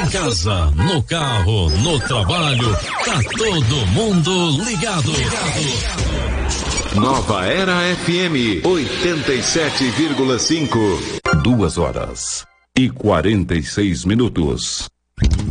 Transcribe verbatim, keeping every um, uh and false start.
em casa, no carro, no trabalho, tá todo mundo ligado. Nova Era F M oitenta e sete vírgula cinco. Duas horas e quarenta e seis minutos.